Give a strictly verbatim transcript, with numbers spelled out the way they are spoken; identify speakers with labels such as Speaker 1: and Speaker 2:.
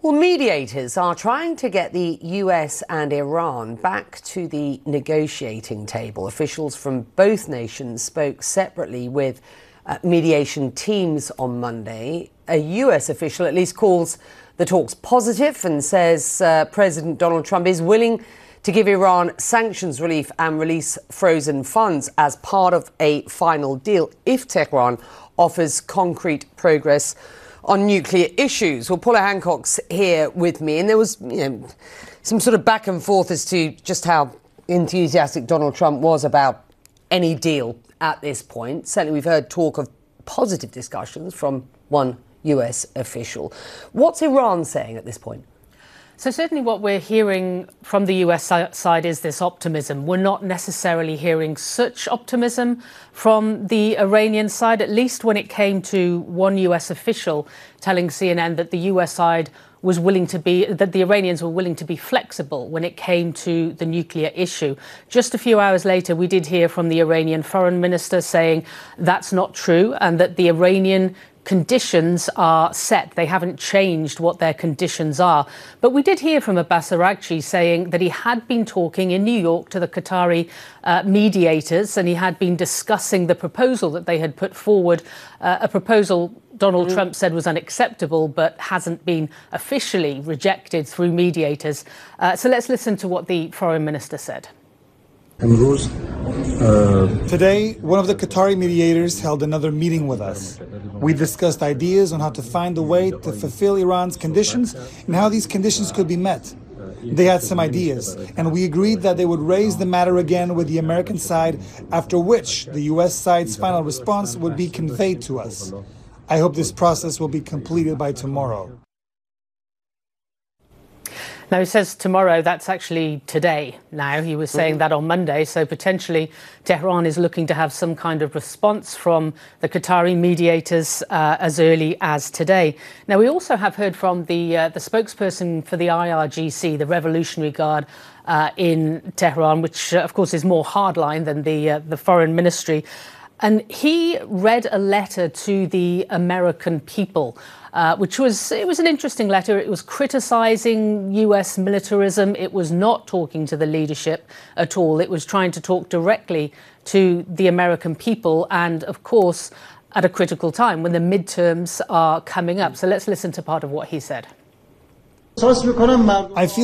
Speaker 1: Well, mediators are trying to get the U S and Iran back to the negotiating table. Officials from both nations spoke separately with uh, mediation teams on Monday. A U S official at least calls the talks positive and says uh, President Donald Trump is willing to give Iran sanctions relief and release frozen funds as part of a final deal if Tehran offers concrete progress on nuclear issues. Well, Paula Hancock's here with me, and there was, you know, some sort of back and forth as to just how enthusiastic Donald Trump was about any deal at this point. Certainly we've heard talk of positive discussions from one U S official. What's Iran saying at this point?
Speaker 2: So certainly what we're hearing from the U S side is this optimism. We're not necessarily hearing such optimism from the Iranian side, at least when it came to one U S official telling C N N that the U S side was willing to be, that the Iranians were willing to be flexible when it came to the nuclear issue. Just a few hours later, we did hear from the Iranian foreign minister saying that's not true and that the Iranian conditions are set. They haven't changed what their conditions are. But we did hear from Abbas Araghchi saying that he had been talking in New York to the Qatari uh, mediators, and he had been discussing the proposal that they had put forward, uh, a proposal Donald mm. Trump said was unacceptable but hasn't been officially rejected through mediators. Uh, so let's listen to what the foreign minister said.
Speaker 3: Today, one of the Qatari mediators held another meeting with us. We discussed ideas on how to find a way to fulfill Iran's conditions and how these conditions could be met. They had some ideas, and we agreed that they would raise the matter again with the American side, after which the U S side's final response would be conveyed to us. I hope this process will be completed by tomorrow.
Speaker 2: Now, he says tomorrow, that's actually today now. He was saying that on Monday, so potentially Tehran is looking to have some kind of response from the Qatari mediators uh, as early as today. Now, we also have heard from the, uh, the spokesperson for the I R G C, the Revolutionary Guard uh, in Tehran, which, uh, of course, is more hardline than the, uh, the foreign ministry. And he read a letter to the American people, uh, which was, it was an interesting letter. It was criticizing U S militarism. It was not talking to the leadership at all. It was trying to talk directly to the American people and, of course, at a critical time when the midterms are coming up. So let's listen to part of what he said.
Speaker 3: I feel